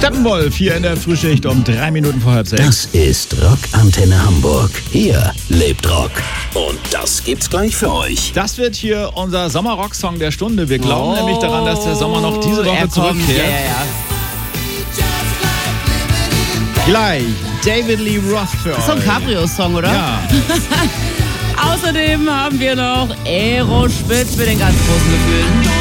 Steppenwolf hier in der Frühschicht um 3 Minuten vor 5:30. Das ist Rockantenne Hamburg. Hier lebt Rock. Und das gibt's gleich für euch. Das wird hier unser Sommerrock-Song der Stunde. Wir glauben nämlich daran, dass der Sommer noch diese Woche zurückkehrt. Ja. Gleich David Lee Roth für euch. Das ist so ein Cabrio-Song, oder? Ja. Außerdem haben wir noch Aerospitz mit den ganz großen Gefühlen.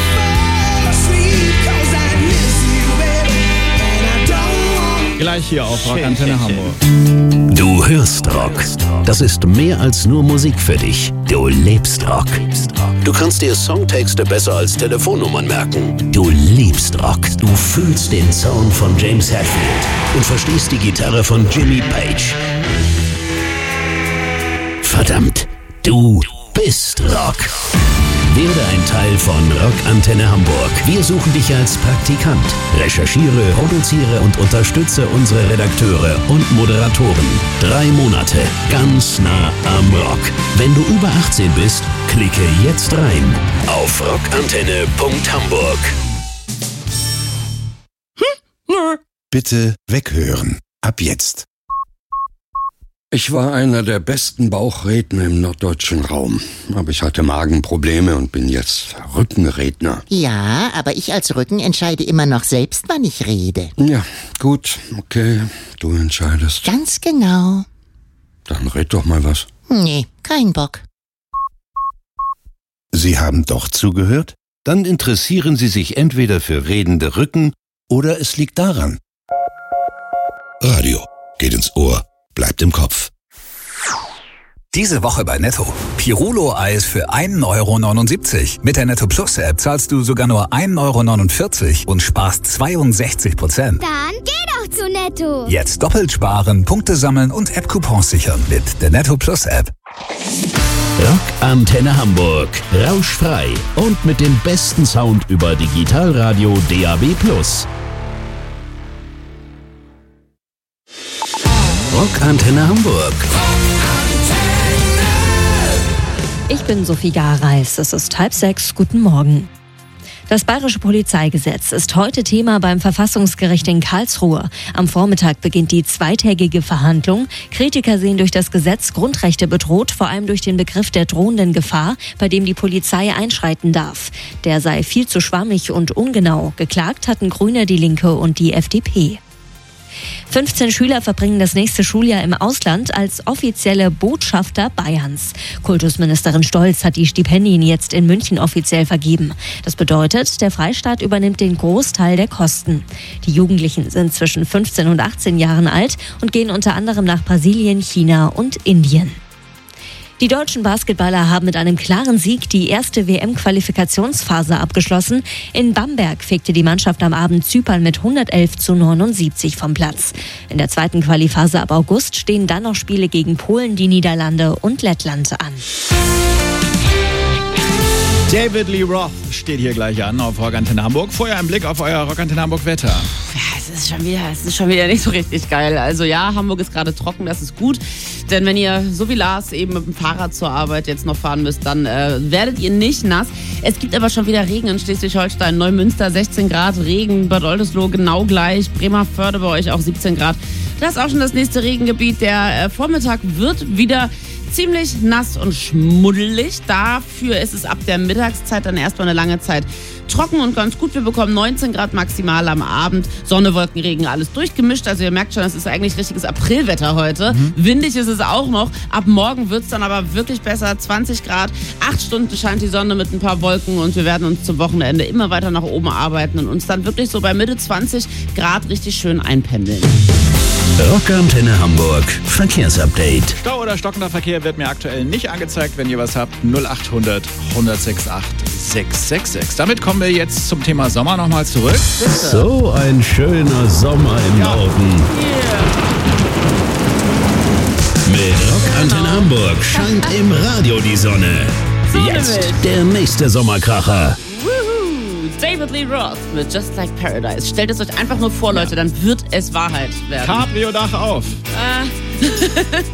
Gleich hier auf Rockantenne Hamburg. Du hörst Rock. Das ist mehr als nur Musik für dich. Du lebst Rock. Du kannst dir Songtexte besser als Telefonnummern merken. Du liebst Rock. Du fühlst den Sound von James Hetfield und verstehst die Gitarre von Jimmy Page. Verdammt, du bist Rock. Werde ein Teil von Rockantenne Hamburg. Wir suchen dich als Praktikant. Recherchiere, produziere und unterstütze unsere Redakteure und Moderatoren. 3 Monate, ganz nah am Rock. Wenn du über 18 bist, klicke jetzt rein auf rockantenne.hamburg. Bitte weghören. Ab jetzt. Ich war einer der besten Bauchredner im norddeutschen Raum. Aber ich hatte Magenprobleme und bin jetzt Rückenredner. Ja, aber ich als Rücken entscheide immer noch selbst, wann ich rede. Ja, gut, okay, du entscheidest. Ganz genau. Dann red doch mal was. Nee, kein Bock. Sie haben doch zugehört? Dann interessieren Sie sich entweder für redende Rücken oder es liegt daran. Radio geht ins Ohr, bleibt im Kopf. Diese Woche bei Netto. Pirulo-Eis für 1,79 €. Mit der Netto Plus App zahlst du sogar nur 1,49 € und sparst 62%. Dann geh doch zu Netto. Jetzt doppelt sparen, Punkte sammeln und App-Coupons sichern mit der Netto Plus App. Rockantenne Hamburg. Rauschfrei und mit dem besten Sound über Digitalradio DAB+. Rockantenne Hamburg. Ich bin Sophie Gareis. Es ist 5:30. Guten Morgen. Das Bayerische Polizeigesetz ist heute Thema beim Verfassungsgericht in Karlsruhe. Am Vormittag beginnt die zweitägige Verhandlung. Kritiker sehen durch das Gesetz Grundrechte bedroht, vor allem durch den Begriff der drohenden Gefahr, bei dem die Polizei einschreiten darf. Der sei viel zu schwammig und ungenau. Geklagt hatten Grüne, die Linke und die FDP. 15 Schüler verbringen das nächste Schuljahr im Ausland als offizielle Botschafter Bayerns. Kultusministerin Stolz hat die Stipendien jetzt in München offiziell vergeben. Das bedeutet, der Freistaat übernimmt den Großteil der Kosten. Die Jugendlichen sind zwischen 15 und 18 Jahren alt und gehen unter anderem nach Brasilien, China und Indien. Die deutschen Basketballer haben mit einem klaren Sieg die erste WM-Qualifikationsphase abgeschlossen. In Bamberg fegte die Mannschaft am Abend Zypern mit 111:79 vom Platz. In der zweiten Qualiphase ab August stehen dann noch Spiele gegen Polen, die Niederlande und Lettland an. David Lee Roth steht hier gleich an auf Rockantenne Hamburg. Vorher ein Blick auf euer Rockantenne Hamburg Wetter. Ja, es ist schon wieder nicht so richtig geil. Also ja, Hamburg ist gerade trocken, das ist gut. Denn wenn ihr, so wie Lars, eben mit dem Fahrrad zur Arbeit jetzt noch fahren müsst, dann werdet ihr nicht nass. Es gibt aber schon wieder Regen in Schleswig-Holstein, Neumünster 16 Grad, Regen, Bad Oldesloe genau gleich, Bremervörde bei euch auch 17 Grad. Das ist auch schon das nächste Regengebiet. Der Vormittag wird wieder ziemlich nass und schmuddelig. Dafür ist es ab der Mittagszeit dann erstmal eine lange Zeit trocken und ganz gut. Wir bekommen 19 Grad maximal am Abend. Sonne, Wolken, Regen, alles durchgemischt. Also ihr merkt schon, das ist eigentlich richtiges Aprilwetter heute. Windig ist es auch noch. Ab morgen wird es dann aber wirklich besser. 20 Grad, 8 Stunden scheint die Sonne mit ein paar Wolken und wir werden uns zum Wochenende immer weiter nach oben arbeiten und uns dann wirklich so bei Mitte 20 Grad richtig schön einpendeln. Rockantenne Hamburg. Verkehrsupdate. Stau oder stockender Verkehr wird mir aktuell nicht angezeigt. Wenn ihr was habt, 0800 168 666. Damit kommen wir jetzt zum Thema Sommer nochmal zurück. So ein schöner Sommer im Norden. Mit Rockantenne Hamburg scheint im Radio die Sonne. Jetzt der nächste Sommerkracher. David Lee Roth mit Just Like Paradise. Stellt es euch einfach nur vor, Leute, dann wird es Wahrheit werden. Cabrio-Dach auf.